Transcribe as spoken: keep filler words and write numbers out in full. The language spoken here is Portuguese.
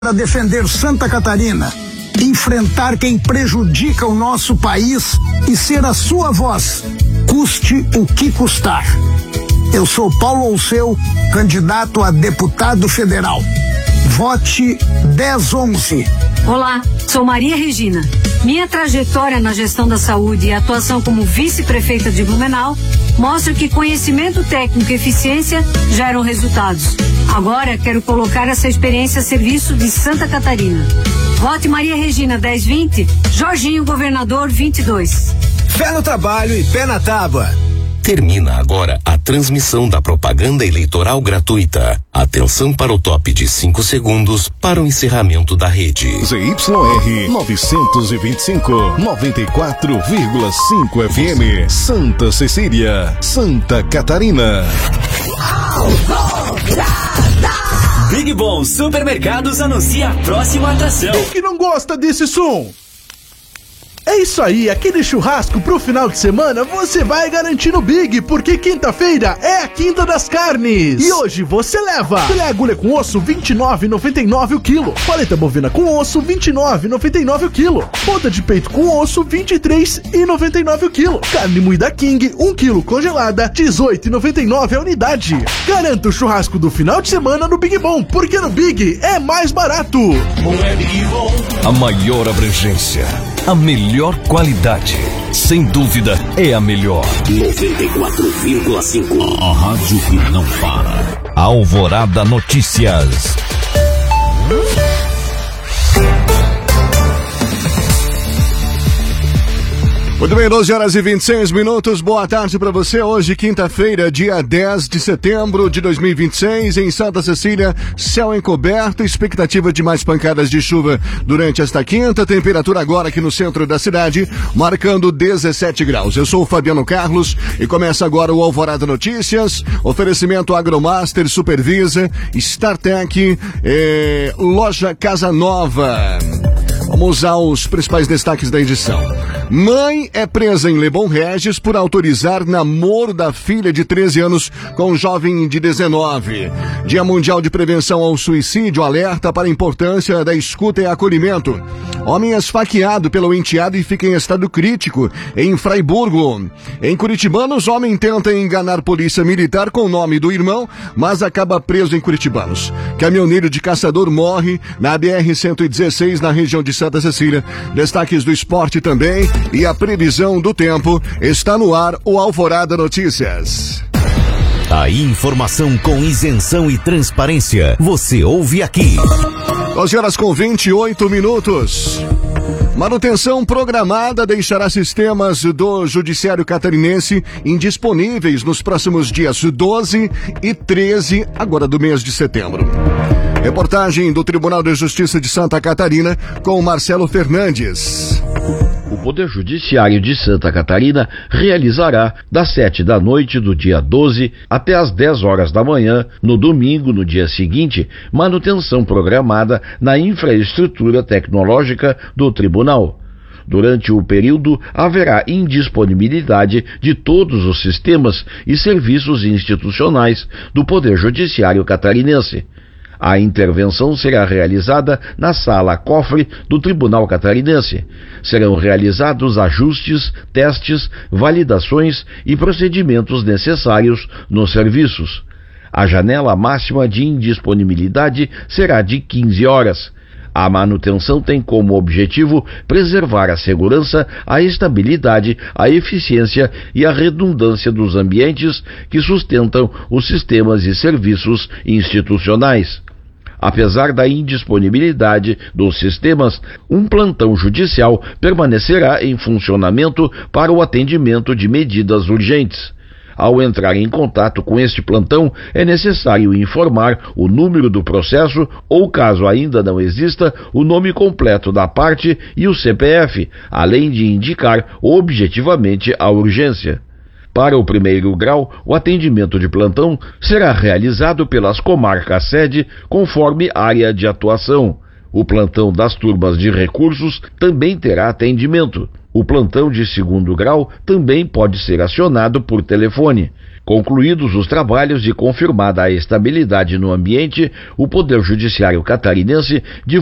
Para defender Santa Catarina, enfrentar quem prejudica o nosso país e ser a sua voz, custe o que custar. Eu sou Paulo Alceu, candidato a deputado federal. Vote dez onze. Olá, sou Maria Regina. Minha trajetória na gestão da saúde e atuação como vice-prefeita de Blumenau mostra que conhecimento técnico e eficiência geram resultados. Agora quero colocar essa experiência a serviço de Santa Catarina. Vote Maria Regina dez vinte, Jorginho Governador vinte e dois. Fé no trabalho e pé na tábua. Termina agora a transmissão da propaganda eleitoral gratuita. Atenção para o top de cinco segundos para o encerramento da rede. Z Y R novecentos e vinte e cinco, noventa e quatro vírgula cinco F M, Santa Cecília, Santa Catarina. Big Bom Supermercados anuncia a próxima atração. Quem que não gosta desse som? É isso aí, aquele churrasco pro final de semana você vai garantir no Big, porque quinta-feira é a quinta das carnes. E hoje você leva filé agulha com osso vinte e nove reais e noventa e nove centavos o quilo, paleta bovina com osso vinte e nove reais e noventa e nove centavos o quilo, ponta de peito com osso vinte e três reais e noventa e nove centavos o quilo, carne moída King um quilo congelada dezoito reais e noventa e nove centavos a unidade. Garanta o churrasco do final de semana no Big Bom, porque no Big é mais barato. A maior abrangência, a melhor qualidade, sem dúvida é a melhor. noventa e quatro vírgula cinco, a rádio que não para. Alvorada Notícias. Muito bem, doze horas e vinte e seis minutos, boa tarde para você. Hoje, quinta-feira, dia dez de setembro de dois mil e vinte e seis, em Santa Cecília, céu encoberto, expectativa de mais pancadas de chuva durante esta quinta, temperatura agora aqui no centro da cidade, marcando dezessete graus. Eu sou o Fabiano Carlos e começa agora o Alvorada Notícias, oferecimento Agromaster, Supervisa, StarTech, eh, Loja Casa Nova. Vamos aos principais destaques da edição. Mãe é presa em Lebon Regis por autorizar namoro da filha de treze anos com um jovem de dezenove. Dia Mundial de Prevenção ao Suicídio alerta para a importância da escuta e acolhimento. Homem é esfaqueado pelo enteado e fica em estado crítico em Fraiburgo. Em Curitibanos, homem tenta enganar polícia militar com o nome do irmão, mas acaba preso em Curitibanos. Caminhoneiro de caçador morre na B R cento e dezesseis, na região de Santa Cecília. Destaques do esporte também e a previsão do tempo. Está no ar o Alvorada Notícias. A informação com isenção e transparência você ouve aqui. doze horas com vinte e oito minutos. Manutenção programada deixará sistemas do Judiciário Catarinense indisponíveis nos próximos dias doze e treze, agora do mês de setembro. Reportagem do Tribunal de Justiça de Santa Catarina com Marcelo Fernandes. O Poder Judiciário de Santa Catarina realizará das sete da noite do dia doze até as dez horas da manhã, no domingo, no dia seguinte, manutenção programada na infraestrutura tecnológica do Tribunal. Durante o período, haverá indisponibilidade de todos os sistemas e serviços institucionais do Poder Judiciário Catarinense. A intervenção será realizada na sala cofre do Tribunal Catarinense. Serão realizados ajustes, testes, validações e procedimentos necessários nos serviços. A janela máxima de indisponibilidade será de quinze horas. A manutenção tem como objetivo preservar a segurança, a estabilidade, a eficiência e a redundância dos ambientes que sustentam os sistemas e serviços institucionais. Apesar da indisponibilidade dos sistemas, um plantão judicial permanecerá em funcionamento para o atendimento de medidas urgentes. Ao entrar em contato com este plantão, é necessário informar o número do processo ou, caso ainda não exista, o nome completo da parte e o C P F, além de indicar objetivamente a urgência. Para o primeiro grau, o atendimento de plantão será realizado pelas comarcas sede conforme área de atuação. O plantão das turmas de recursos também terá atendimento. O plantão de segundo grau também pode ser acionado por telefone. Concluídos os trabalhos e confirmada a estabilidade no ambiente, o Poder Judiciário catarinense divulgou